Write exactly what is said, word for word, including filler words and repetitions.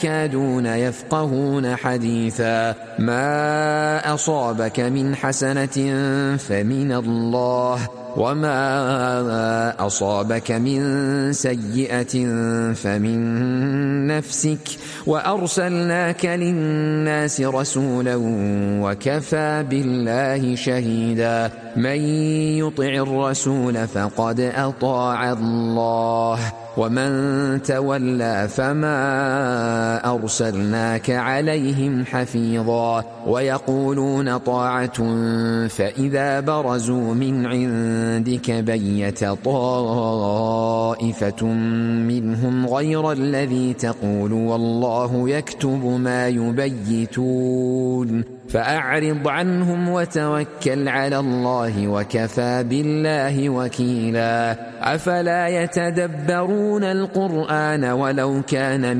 يكادون يفقهون حديثا ما أصابك من حسنة فمن الله وما أصابك من سيئة فمن نفسك وأرسلناك للناس رسولا وكفى بالله شهيدا من يطع الرسول فقد أطاع الله ومن تولى فما أرسلناك عليهم حفيظا ويقولون طاعة فإذا برزوا من عندك بيت طائفة منهم غير الذي تقول والله يكتب ما يبيتون فأعرض عنهم وتوكل على الله وكفى بالله وكيلا أفلا يتدبرون القرآن ولو كان